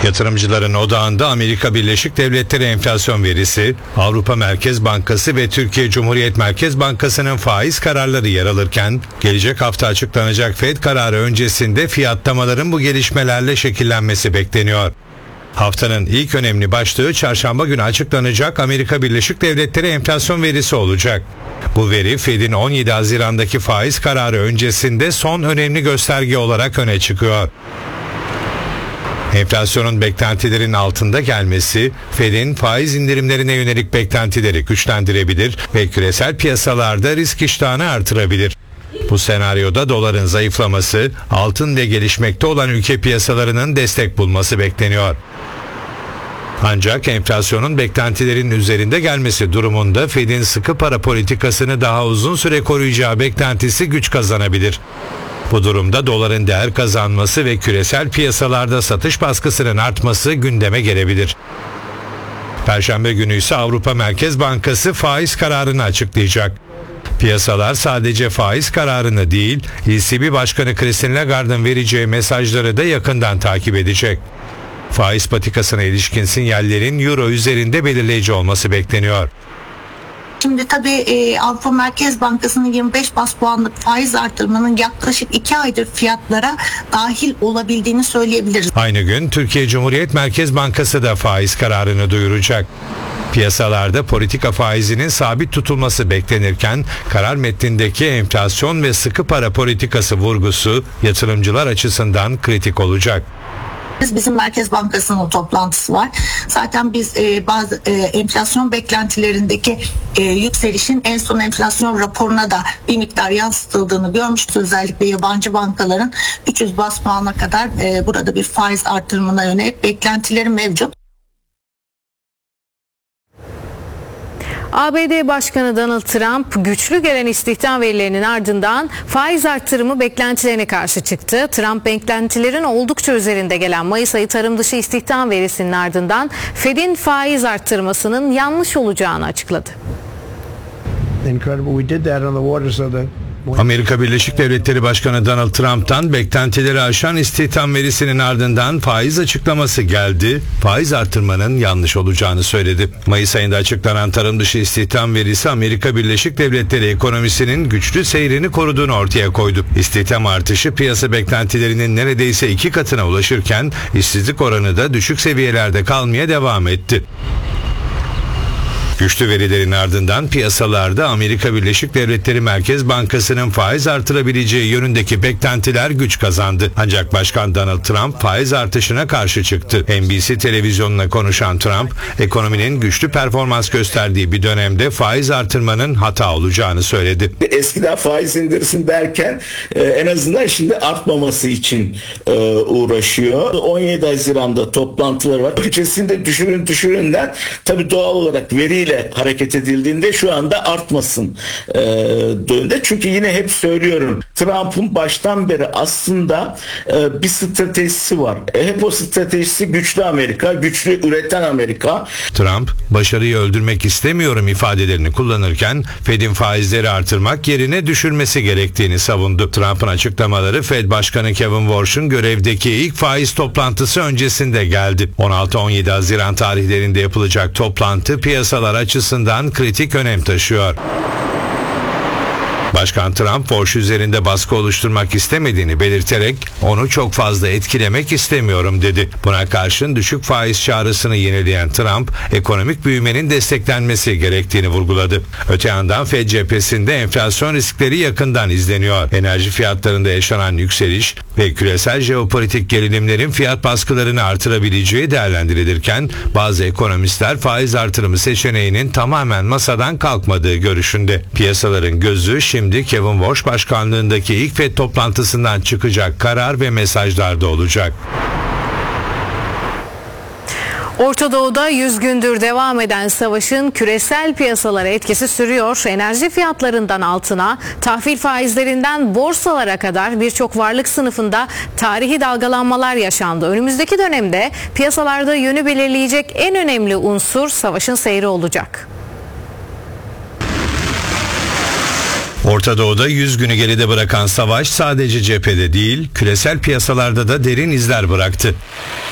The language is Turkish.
Yatırımcıların odağında Amerika Birleşik Devletleri enflasyon verisi, Avrupa Merkez Bankası ve Türkiye Cumhuriyet Merkez Bankası'nın faiz kararları yer alırken, gelecek hafta açıklanacak Fed kararı öncesinde fiyatlamaların bu gelişmelerle şekillenmesi bekleniyor. Haftanın ilk önemli başlığı çarşamba günü açıklanacak Amerika Birleşik Devletleri enflasyon verisi olacak. Bu veri Fed'in 17 Haziran'daki faiz kararı öncesinde son önemli gösterge olarak öne çıkıyor. Enflasyonun beklentilerin altında gelmesi, Fed'in faiz indirimlerine yönelik beklentileri güçlendirebilir ve küresel piyasalarda risk iştahını artırabilir. Bu senaryoda doların zayıflaması, altın ve gelişmekte olan ülke piyasalarının destek bulması bekleniyor. Ancak enflasyonun beklentilerin üzerinde gelmesi durumunda Fed'in sıkı para politikasını daha uzun süre koruyacağı beklentisi güç kazanabilir. Bu durumda doların değer kazanması ve küresel piyasalarda satış baskısının artması gündeme gelebilir. Perşembe günü ise Avrupa Merkez Bankası faiz kararını açıklayacak. Piyasalar sadece faiz kararını değil, ECB Başkanı Christine Lagarde'ın vereceği mesajları da yakından takip edecek. Faiz patikasına ilişkin sinyallerin euro üzerinde belirleyici olması bekleniyor. Şimdi tabii Avrupa Merkez Bankası'nın 25 bas puanlık faiz artırımının yaklaşık 2 aydır fiyatlara dahil olabildiğini söyleyebiliriz. Aynı gün Türkiye Cumhuriyet Merkez Bankası da faiz kararını duyuracak. Piyasalarda politika faizinin sabit tutulması beklenirken karar metnindeki enflasyon ve sıkı para politikası vurgusu yatırımcılar açısından kritik olacak. Bizim Merkez Bankası'nın toplantısı var. Zaten biz bazı enflasyon beklentilerindeki yükselişin en son enflasyon raporuna da bir miktar yansıtıldığını görmüştük. Özellikle yabancı bankaların 300 bas puana kadar burada bir faiz artırımına yönelik beklentileri mevcut. ABD Başkanı Donald Trump güçlü gelen istihdam verilerinin ardından faiz artırımı beklentilerine karşı çıktı. Trump beklentilerin oldukça üzerinde gelen Mayıs ayı tarım dışı istihdam verisinin ardından Fed'in faiz artırmasının yanlış olacağını açıkladı. Amerika Birleşik Devletleri Başkanı Donald Trump'tan beklentileri aşan istihdam verisinin ardından faiz açıklaması geldi. Faiz artırmanın yanlış olacağını söyledi. Mayıs ayında açıklanan tarım dışı istihdam verisi Amerika Birleşik Devletleri ekonomisinin güçlü seyrini koruduğunu ortaya koydu. İstihdam artışı piyasa beklentilerinin neredeyse 2 katına ulaşırken işsizlik oranı da düşük seviyelerde kalmaya devam etti. Güçlü verilerin ardından piyasalarda Amerika Birleşik Devletleri Merkez Bankası'nın faiz artırabileceği yönündeki beklentiler güç kazandı. Ancak Başkan Donald Trump faiz artışına karşı çıktı. NBC televizyonuna konuşan Trump, ekonominin güçlü performans gösterdiği bir dönemde faiz artırmanın hata olacağını söyledi. Eskiden faiz indirsin derken en azından şimdi artmaması için uğraşıyor. 17 Haziran'da toplantıları var. Öncesinde düşüründen tabii doğal olarak veriyle hareket edildiğinde şu anda artmasın döndü. Çünkü yine hep söylüyorum, Trump'ın baştan beri aslında bir stratejisi var. Hep o stratejisi güçlü Amerika, güçlü üreten Amerika. Trump, başarıyı öldürmek istemiyorum ifadelerini kullanırken Fed'in faizleri artırmak yerine düşürmesi gerektiğini savundu. Trump'ın açıklamaları Fed Başkanı Kevin Warsh'un görevdeki ilk faiz toplantısı öncesinde geldi. 16-17 Haziran tarihlerinde yapılacak toplantı piyasalar açısından kritik önem taşıyor. Başkan Trump, borç üzerinde baskı oluşturmak istemediğini belirterek onu çok fazla etkilemek istemiyorum dedi. Buna karşın düşük faiz çağrısını yenileyen Trump, ekonomik büyümenin desteklenmesi gerektiğini vurguladı. Öte yandan Fed cephesinde enflasyon riskleri yakından izleniyor. Enerji fiyatlarında yaşanan yükseliş ve küresel jeopolitik gerilimlerin fiyat baskılarını artırabileceği değerlendirilirken bazı ekonomistler faiz artırımı seçeneğinin tamamen masadan kalkmadığı görüşünde. Piyasaların gözü şimdi Kevin Warsh başkanlığındaki ilk Fed toplantısından çıkacak karar ve mesajlarda olacak. Orta Doğu'da 100 gündür devam eden savaşın küresel piyasalara etkisi sürüyor. Enerji fiyatlarından altına, tahvil faizlerinden borsalara kadar birçok varlık sınıfında tarihi dalgalanmalar yaşandı. Önümüzdeki dönemde piyasalarda yönü belirleyecek en önemli unsur savaşın seyri olacak. Orta Doğu'da 100 günü geride bırakan savaş sadece cephede değil, küresel piyasalarda da derin izler bıraktı.